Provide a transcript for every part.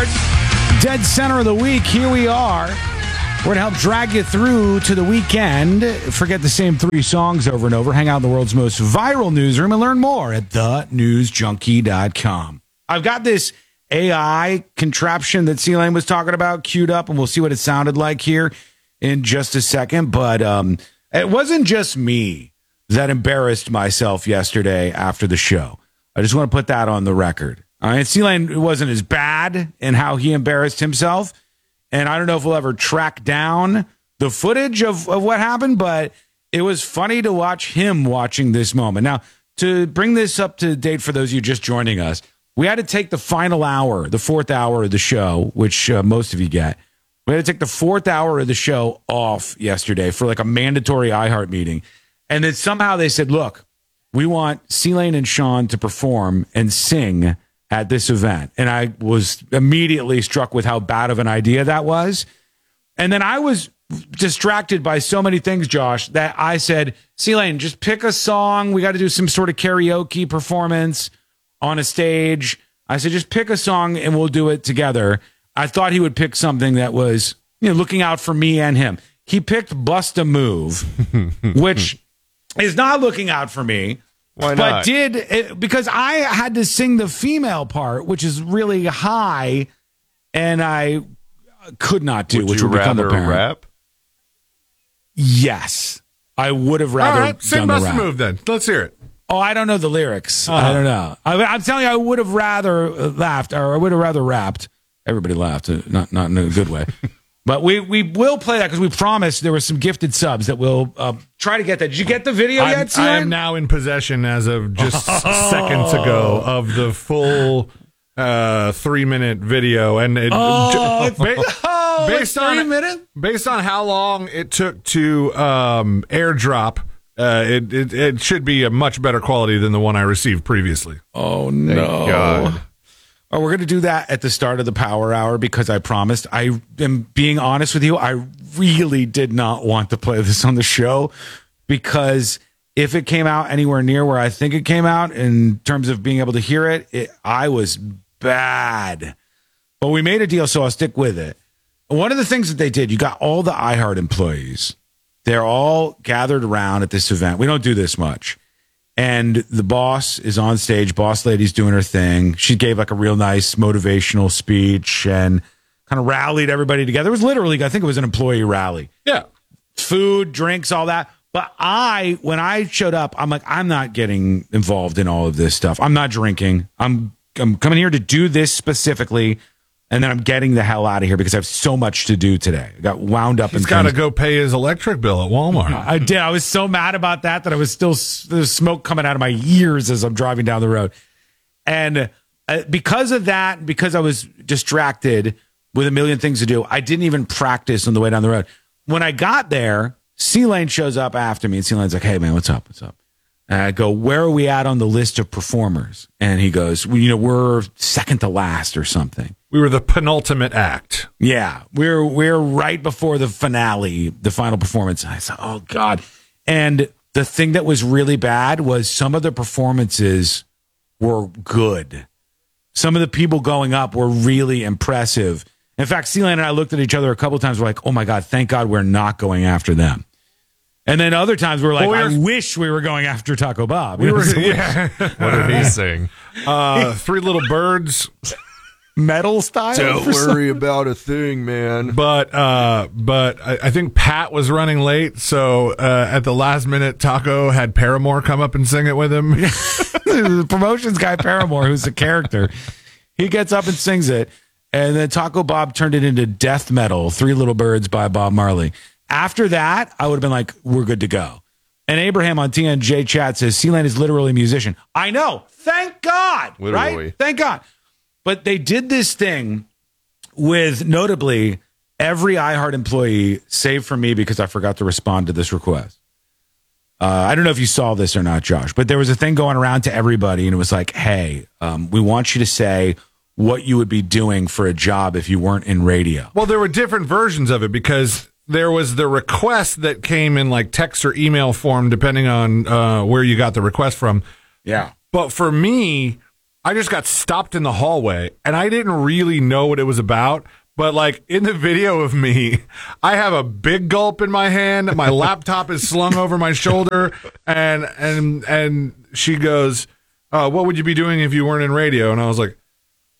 start. Dead center of the week. Here we are. We're going to help drag you through to the weekend. Forget the same 3 songs over and over. Hang out in the world's most viral newsroom and learn more at thenewsjunkie.com. I've got this AI contraption that C-Lane was talking about queued up, and we'll see what it sounded like here in just a second. But it wasn't just me that embarrassed myself yesterday after the show. I just want to put that on the record. All right, C-Lane wasn't as bad in how he embarrassed himself. And I don't know if we'll ever track down the footage of what happened, but it was funny to watch him watching this moment. Now, to bring this up to date for those of you just joining us, we had to take the final hour, the 4th hour of the show, which most of you get. We had to take the 4th hour of the show off yesterday for like a mandatory iHeart meeting. And then somehow they said, look, we want C-Lane and Sean to perform and sing at this event. And I was immediately struck with how bad of an idea that was. And then I was distracted by so many things, Josh, that I said, C-Lane, just pick a song. We got to do some sort of karaoke performance on a stage. I said, just pick a song and we'll do it together. I thought he would pick something that was, looking out for me and him. He picked Bust a Move, which is not looking out for me. Why not? But because I had to sing the female part, which is really high, and I could not do, which would become apparent. Rap? Yes. I would have rather All right, sing done Bust the a rap. Move then. Let's hear it. Oh, I don't know the lyrics. I don't know. I'm telling you, I would have rather laughed, or I would have rather rapped. Everybody laughed, not in a good way. But we will play that because we promised there were some gifted subs that we'll try to get that. Did you get the video yet, Simon? I am now in possession as of just seconds ago of the full 3-minute video. And it, based on 3 minutes? Based on how long it took to airdrop, it should be a much better quality than the one I received previously. Oh, no. God. Oh, we're going to do that at the start of the Power Hour because I promised. I am being honest with you. I really did not want to play this on the show because if it came out anywhere near where I think it came out in terms of being able to hear it, I was bad. But we made a deal, so I'll stick with it. One of the things that they did, you got all the iHeart employees. They're all gathered around at this event. We don't do this much. And the boss is on stage. Boss lady's doing her thing. She gave like a real nice motivational speech and kind of rallied everybody together. It was literally, I think it was an employee rally. Yeah. Food, drinks, all that. But when I showed up, I'm like, I'm not getting involved in all of this stuff. I'm not drinking. I'm coming here to do this specifically. And then I'm getting the hell out of here because I have so much to do today. I got wound up. He's got to go pay his electric bill at Walmart. I did. I was so mad about that I was still, there's smoke coming out of my ears as I'm driving down the road. And because of that, because I was distracted with a million things to do, I didn't even practice on the way down the road. When I got there, C-Lane shows up after me, and C-Lane's like, hey, man, what's up? What's up? And I go, where are we at on the list of performers? And he goes, well, we're second to last or something. We were the penultimate act. Yeah, we're right before the finale, the final performance. I said, oh, God. And the thing that was really bad was some of the performances were good. Some of the people going up were really impressive. In fact, C-Lane and I looked at each other a couple of times. We're like, oh, my God, thank God we're not going after them. And then other times we were like, I wish we were going after Taco Bob. We were, What did he sing? 3 Little Birds. Metal style? Don't worry about a thing, man. But I think Pat was running late, so at the last minute, Taco had Paramore come up and sing it with him. The promotions guy, Paramore, who's a character, he gets up and sings it. And then Taco Bob turned it into death metal, 3 Little Birds by Bob Marley. After that, I would have been like, we're good to go. And Abraham on TNJ chat says, C-Lane is literally a musician. I know. Thank God. Literally. Right? Thank God. But they did this thing with, notably, every iHeart employee, save for me because I forgot to respond to this request. I don't know if you saw this or not, Josh, but there was a thing going around to everybody, and it was like, hey, we want you to say what you would be doing for a job if you weren't in radio. Well, there were different versions of it because there was the request that came in like text or email form, depending on where you got the request from. Yeah. But for me, I just got stopped in the hallway, and I didn't really know what it was about. But like in the video of me, I have a big gulp in my hand. My laptop is slung over my shoulder, and she goes, "What would you be doing if you weren't in radio?" And I was like,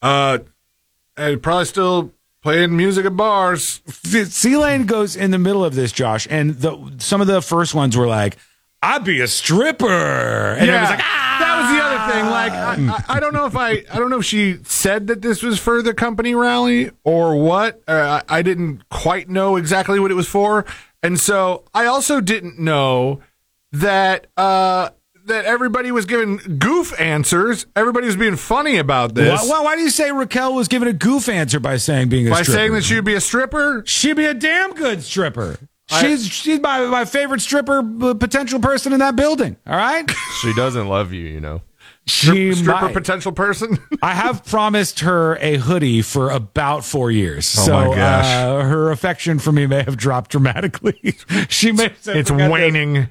"I'd probably still playing music at bars." C-Lane goes in the middle of this, Josh, and some of the first ones were like, "I'd be a stripper," and it was like, that was the other thing. Like, I don't know if she said that this was for the company rally or what. I didn't quite know exactly what it was for, and so I also didn't know that that everybody was giving goof answers. Everybody was being funny about this. Why do you say Raquel was giving a goof answer by saying being a stripper? By saying that she would be a stripper? She'd be a damn good stripper. She's my favorite stripper potential person in that building. All right? She doesn't love you, you know. Stripper potential person? I have promised her a hoodie for about 4 years. Oh, so my gosh. Her affection for me may have dropped dramatically. She may have said, It's waning.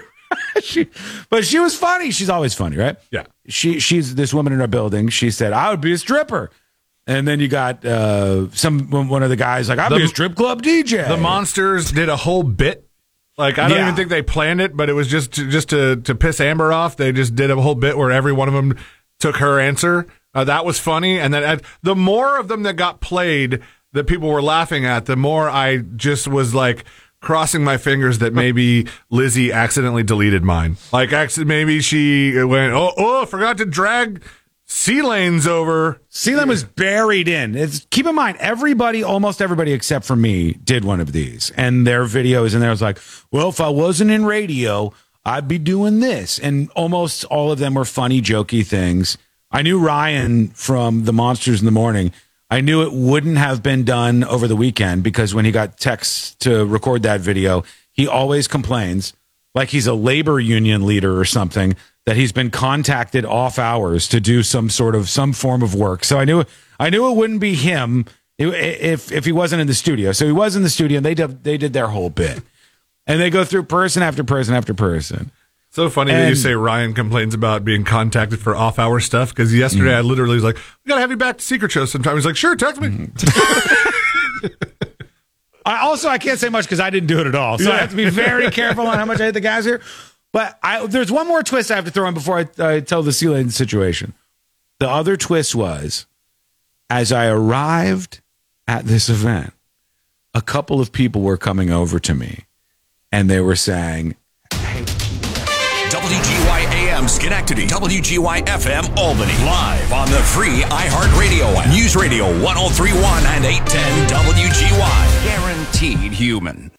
But she was funny. She's always funny, right? Yeah. She's this woman in our building. She said, "I would be a stripper." And then you got one of the guys like, "I'd be a strip club DJ." The Monsters did a whole bit. Like, I don't even think they planned it, but it was just to piss Amber off. They just did a whole bit where every one of them took her answer. That was funny. And then the more of them that got played that people were laughing at, the more I just was like crossing my fingers that maybe Lizzie accidentally deleted mine. Like, maybe she went, I forgot to drag C-Lane's over. C-Lane was buried in. Keep in mind, almost everybody except for me did one of these. And their videos in there was like, well, if I wasn't in radio, I'd be doing this. And almost all of them were funny, jokey things. I knew Ryan from the Monsters in the Morning. I knew it wouldn't have been done over the weekend because when he got texts to record that video, he always complains, like he's a labor union leader or something, that he's been contacted off hours to do some form of work. So I knew it wouldn't be him if he wasn't in the studio. So he was in the studio, and they did their whole bit, and they go through person after person after person. So funny that you say Ryan complains about being contacted for off-hour stuff, because yesterday I literally was like, "We gotta have you back to Secret Show sometime." He's like, "Sure, text me." I can't say much because I didn't do it at all, so I have to be very careful on how much I hate the guys here. But there's one more twist I have to throw in before I tell the C-Lane situation. The other twist was, as I arrived at this event, a couple of people were coming over to me, and they were saying, WGY AM Schenectady, WGY FM Albany, live on the free iHeartRadio app. News Radio 103.1 and 810 WGY. Guaranteed human.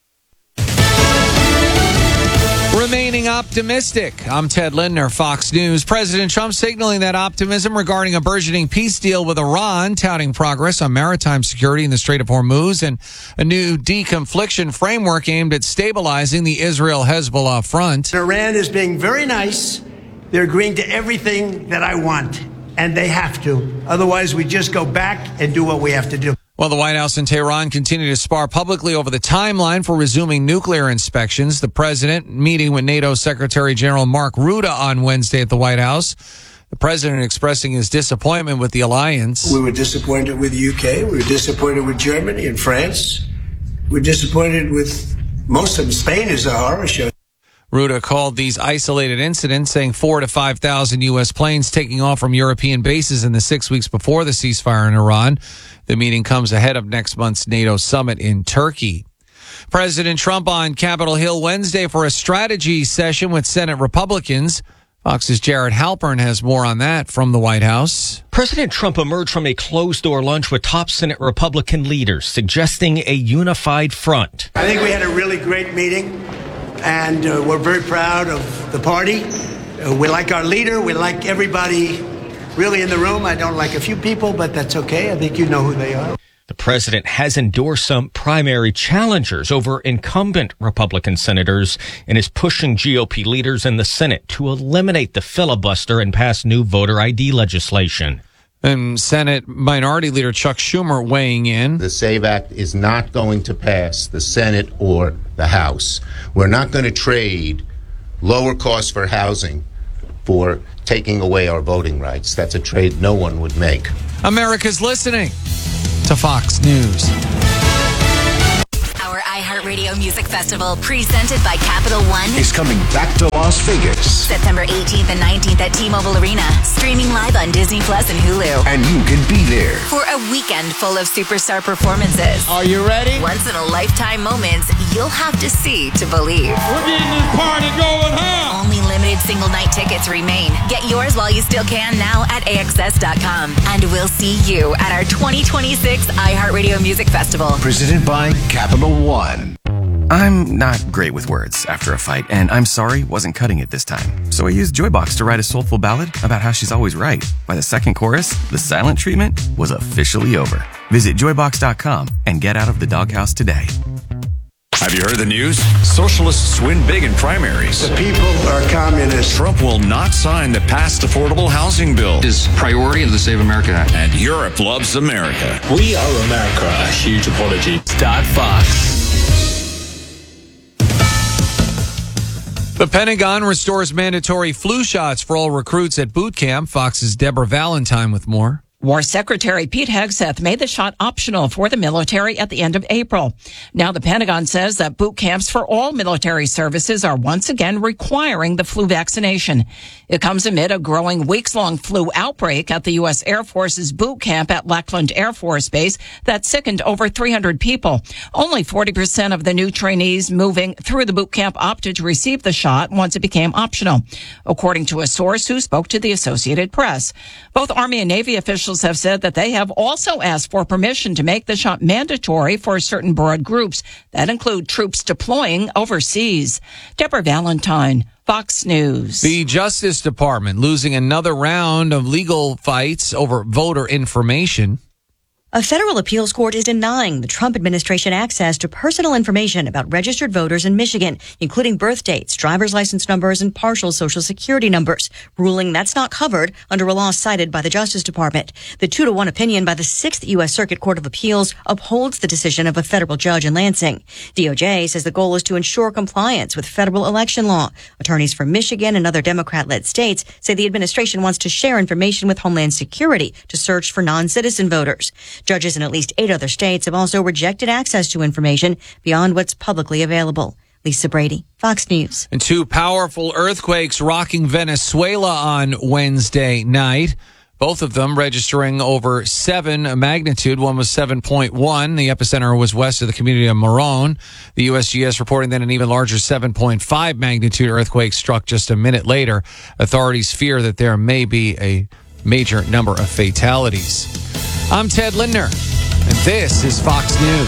Remaining optimistic. I'm Ted Lindner, Fox News. President Trump signaling that optimism regarding a burgeoning peace deal with Iran, touting progress on maritime security in the Strait of Hormuz and a new deconfliction framework aimed at stabilizing the Israel-Hezbollah front. Iran is being very nice. They're agreeing to everything that I want, and they have to. Otherwise, we just go back and do what we have to do. Well, the White House and Tehran continue to spar publicly over the timeline for resuming nuclear inspections. The president meeting with NATO Secretary General Mark Rutte on Wednesday at the White House. The president expressing his disappointment with the alliance. We were disappointed with the UK. We were disappointed with Germany and France. We're disappointed with most of them. Spain is a horror show. Rutte called these isolated incidents, saying 4,000 to 5,000 U.S. planes taking off from European bases in the 6 weeks before the ceasefire in Iran. The meeting comes ahead of next month's NATO summit in Turkey. President Trump on Capitol Hill Wednesday for a strategy session with Senate Republicans. Fox's Jared Halpern has more on that from the White House. President Trump emerged from a closed-door lunch with top Senate Republican leaders, suggesting a unified front. I think we had a really great meeting, and we're very proud of the party. We like our leader. We like everybody really in the room. I don't like a few people, but that's okay. I think you know who they are. The president has endorsed some primary challengers over incumbent Republican senators and is pushing GOP leaders in the Senate to eliminate the filibuster and pass new voter ID legislation. And Senate Minority Leader Chuck Schumer weighing in. The SAVE Act is not going to pass the Senate or the House. We're not going to trade lower costs for housing for taking away our voting rights. That's a trade no one would make. America's listening to Fox News. Our iHeartRadio Music Festival, presented by Capital One, is coming back to Las Vegas. September 18th and 19th at T-Mobile Arena. Streaming live on Disney Plus and Hulu. And you can be there For a weekend full of superstar performances. Are you ready? Once-in-a-lifetime moments you'll have to see to believe. We're getting this party going home. Only limited single-night tickets remain. Get yours while you still can now at AXS.com. And we'll see you at our 2026 iHeartRadio Music Festival. Presented by Capital One. I'm not great with words after a fight, and I'm sorry wasn't cutting it this time. So I used Joybox to write a soulful ballad about how she's always right. By the second chorus, the silent treatment was officially over. Visit Joybox.com and get out of the doghouse today. Have you heard the news? Socialists win big in primaries. The people are communists. Trump will not sign the passed affordable housing bill. Is priority of the Save America Act. And Europe loves America. We are America. A huge apology. Fox. The Pentagon restores mandatory flu shots for all recruits at boot camp. Fox's Deborah Valentine with more. War Secretary Pete Hegseth made the shot optional for the military at the end of April. Now the Pentagon says that boot camps for all military services are once again requiring the flu vaccination. It comes amid a growing weeks-long flu outbreak at the U.S. Air Force's boot camp at Lackland Air Force Base that sickened over 300 people. Only 40% of the new trainees moving through the boot camp opted to receive the shot once it became optional, according to a source who spoke to the Associated Press. Both Army and Navy officials have said that they have also asked for permission to make the shot mandatory for certain broad groups that include troops deploying overseas. Deborah Valentine, Fox News. The Justice Department losing another round of legal fights over voter information. A federal appeals court is denying the Trump administration access to personal information about registered voters in Michigan, including birth dates, driver's license numbers, and partial Social Security numbers, ruling that's not covered under a law cited by the Justice Department. The 2-1 opinion by the 6th U.S. Circuit Court of Appeals upholds the decision of a federal judge in Lansing. DOJ says the goal is to ensure compliance with federal election law. Attorneys from Michigan and other Democrat-led states say the administration wants to share information with Homeland Security to search for non-citizen voters. Judges in at least 8 other states have also rejected access to information beyond what's publicly available. Lisa Brady, Fox News. And 2 powerful earthquakes rocking Venezuela on Wednesday night. Both of them registering over 7 magnitude. One was 7.1. The epicenter was west of the community of Morón. The USGS reporting that an even larger 7.5 magnitude earthquake struck just a minute later. Authorities fear that there may be a major number of fatalities. I'm Ted Lindner, and this is Fox News.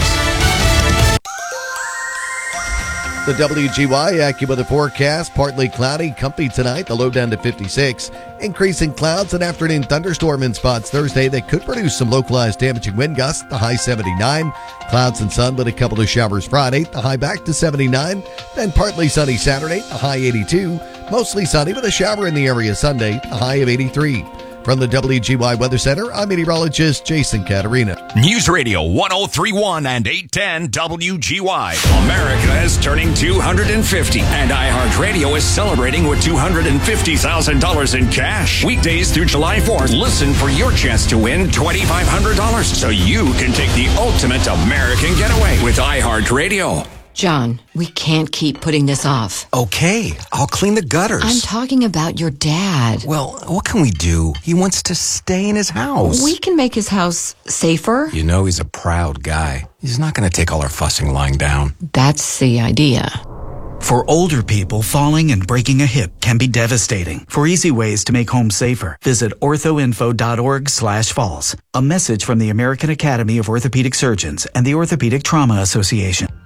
The WGY AccuWeather forecast, partly cloudy, comfy tonight, the low down to 56. Increasing clouds and afternoon thunderstorm in spots Thursday that could produce some localized damaging wind gusts, the high 79. Clouds and sun with a couple of showers Friday, the high back to 79. Then partly sunny Saturday, the high 82. Mostly sunny with a shower in the area Sunday, the high of 83. From the WGY Weather Center, I'm meteorologist Jason Caterina. News Radio 1031 and 810 WGY. America is turning 250, and iHeartRadio is celebrating with $250,000 in cash. Weekdays through July 4th, listen for your chance to win $2,500 so you can take the ultimate American getaway with iHeartRadio. John, we can't keep putting this off. Okay, I'll clean the gutters. I'm talking about your dad. Well, what can we do? He wants to stay in his house. We can make his house safer. You know he's a proud guy. He's not going to take all our fussing lying down. That's the idea. For older people, falling and breaking a hip can be devastating. For easy ways to make home safer, visit orthoinfo.org/falls. A message from the American Academy of Orthopedic Surgeons and the Orthopedic Trauma Association.